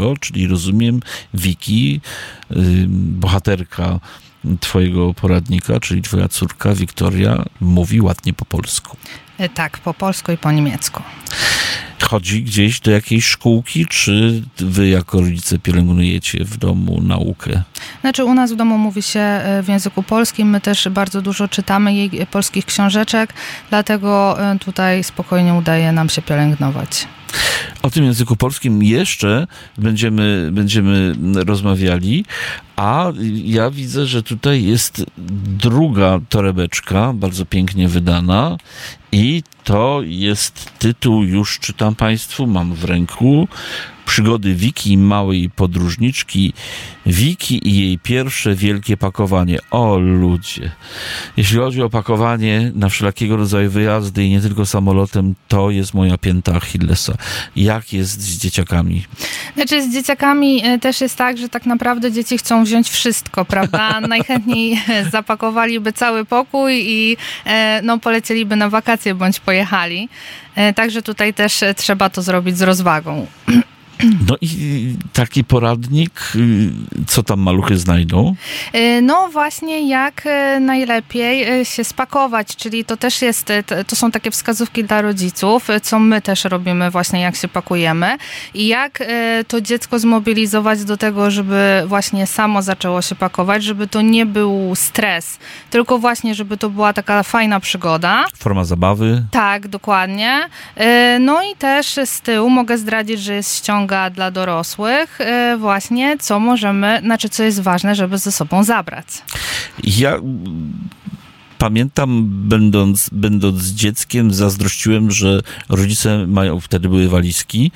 dziecko, czyli rozumiem Wiki, bohaterka twojego poradnika, czyli twoja córka Wiktoria mówi ładnie po polsku. Tak, po polsku i po niemiecku. Chodzi gdzieś do jakiejś szkółki, czy wy jako rodzice pielęgnujecie w domu naukę? Znaczy u nas w domu mówi się w języku polskim, my też bardzo dużo czytamy jej polskich książeczek, dlatego tutaj spokojnie udaje nam się pielęgnować. O tym języku polskim jeszcze będziemy rozmawiali, a ja widzę, że tutaj jest druga torebeczka, bardzo pięknie wydana i to jest tytuł, już czytam Państwu, mam w ręku, Przygody Wiki, małej podróżniczki, Wiki i jej pierwsze wielkie pakowanie. O ludzie! Jeśli chodzi o pakowanie na wszelkiego rodzaju wyjazdy i nie tylko samolotem, to jest moja pięta Achillesa. Jak jest z dzieciakami? Znaczy z dzieciakami też jest tak, że tak naprawdę dzieci chcą wziąć wszystko, prawda? Najchętniej zapakowaliby cały pokój i polecieliby na wakacje bądź pojechali. Także tutaj też trzeba to zrobić z rozwagą. No i taki poradnik, co tam maluchy znajdą? No właśnie jak najlepiej się spakować, czyli to też jest, to są takie wskazówki dla rodziców, co my też robimy właśnie jak się pakujemy i jak to dziecko zmobilizować do tego, żeby właśnie samo zaczęło się pakować, żeby to nie był stres, tylko właśnie, żeby to była taka fajna przygoda. Forma zabawy? Tak, dokładnie. No i też z tyłu mogę zdradzić, że jest ściąga dla dorosłych właśnie, co jest ważne, żeby ze sobą zabrać. Ja pamiętam, będąc dzieckiem, zazdrościłem, że rodzice mają, wtedy były walizki.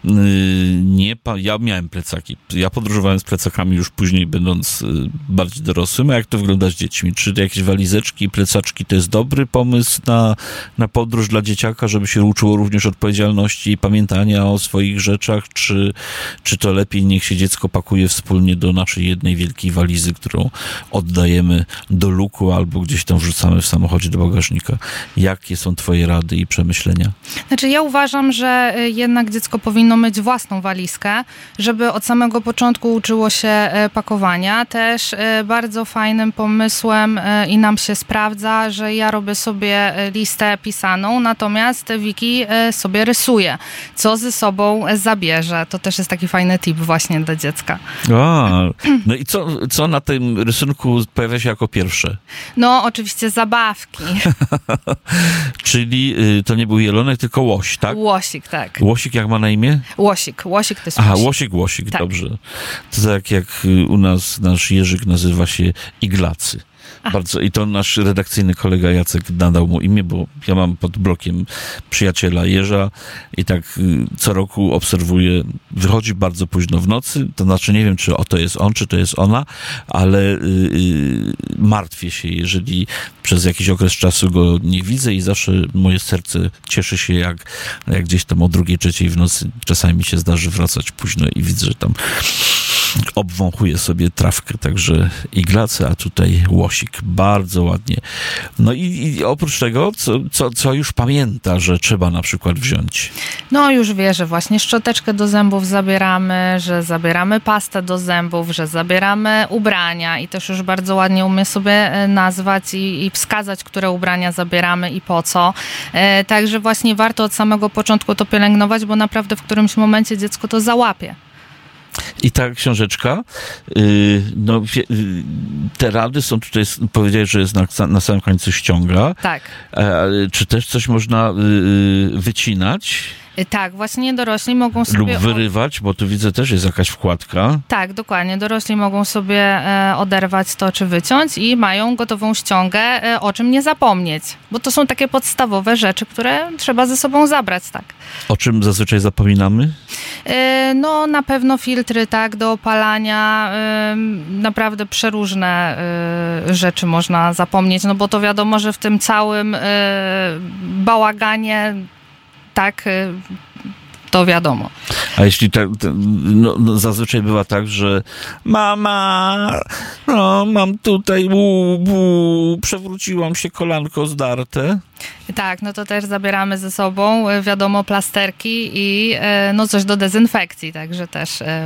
Ja miałem plecaki. Ja podróżowałem z plecakami już później, będąc bardziej dorosłym. A jak to wygląda z dziećmi? Czy jakieś walizeczki, plecaczki to jest dobry pomysł na podróż dla dzieciaka, żeby się uczyło również odpowiedzialności i pamiętania o swoich rzeczach? Czy to lepiej niech się dziecko pakuje wspólnie do naszej jednej wielkiej walizy, którą oddajemy do luku albo gdzieś tam wrzucamy w samochodzie do bagażnika? Jakie są twoje rady i przemyślenia? Znaczy ja uważam, że jednak dziecko powinno mieć własną walizkę, żeby od samego początku uczyło się pakowania. Też bardzo fajnym pomysłem i nam się sprawdza, że ja robię sobie listę pisaną, natomiast Wiki sobie rysuje, co ze sobą zabierze. To też jest taki fajny tip właśnie dla dziecka. No i co na tym rysunku pojawia się jako pierwsze? No oczywiście zabawki. Czyli to nie był jelonek, tylko łoś, tak? Łosik, tak. Łosik jak ma na imię? Łosik to jest Łosik, tak. Dobrze. To tak jak u nas nasz Jerzyk nazywa się Iglacy. Bardzo. I to nasz redakcyjny kolega Jacek nadał mu imię, bo ja mam pod blokiem przyjaciela Jerza i tak co roku obserwuję, wychodzi bardzo późno w nocy, to znaczy nie wiem, czy to jest on, czy to jest ona, ale martwię się, jeżeli przez jakiś okres czasu go nie widzę i zawsze moje serce cieszy się, jak gdzieś tam o 2, 3 w nocy czasami mi się zdarzy wracać późno i widzę, że tam obwąchuje sobie trawkę, także Iglacy, a tutaj Łosik. Bardzo ładnie. No i oprócz tego, co już pamięta, że trzeba na przykład wziąć? No już wie, że właśnie szczoteczkę do zębów zabieramy, że zabieramy pastę do zębów, że zabieramy ubrania i też już bardzo ładnie umie sobie nazwać i wskazać, które ubrania zabieramy i po co. Także właśnie warto od samego początku to pielęgnować, bo naprawdę w którymś momencie dziecko to załapie. I ta książeczka, te rady są tutaj, powiedziałeś, że jest na samym końcu ściąga. Tak. Czy też coś można wycinać? Tak, właśnie dorośli mogą sobie... Lub wyrywać, bo tu widzę też jest jakaś wkładka. Tak, dokładnie. Dorośli mogą sobie oderwać to czy wyciąć i mają gotową ściągę, o czym nie zapomnieć. Bo to są takie podstawowe rzeczy, które trzeba ze sobą zabrać, tak. O czym zazwyczaj zapominamy? No na pewno filtry, tak, do opalania. Naprawdę przeróżne rzeczy można zapomnieć, no bo to wiadomo, że w tym całym bałaganie tak, to wiadomo. A jeśli tak, zazwyczaj bywa tak, że mama, mam tutaj przewróciłam się, kolanko zdarte. Tak, no to też zabieramy ze sobą, wiadomo, plasterki i coś do dezynfekcji, także też